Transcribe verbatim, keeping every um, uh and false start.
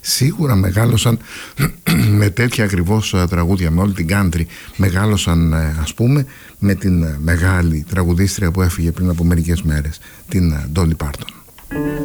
σίγουρα μεγάλωσαν με τέτοια ακριβώς τραγούδια, με όλη την country. Μεγάλωσαν, ας πούμε, με την μεγάλη τραγουδίστρια που έφυγε πριν από μερικές μέρες, την Dolly Parton.